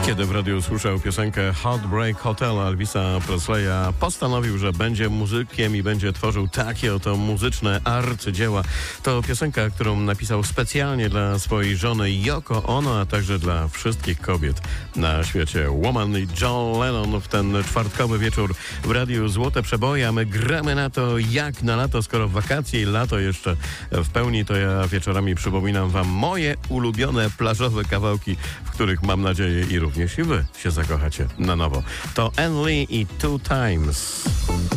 Kiedy w radiu usłyszał piosenkę Heartbreak Hotel Elvisa Presleya, postanowił, że będzie muzykiem i będzie tworzył takie oto muzyczne arcydzieła. To piosenka, którą napisał specjalnie dla swojej żony Yoko Ono, a także dla wszystkich kobiet na świecie. Woman i John Lennon w ten czwartkowy wieczór w radiu Złote Przeboje, a my gramy na to jak na lato, skoro wakacje i lato jeszcze w pełni, to ja wieczorami przypominam wam moje ulubione plażowe kawałki, w których mam nadzieję i również i wy się zakochacie na nowo. To Anne Lee i Two Times.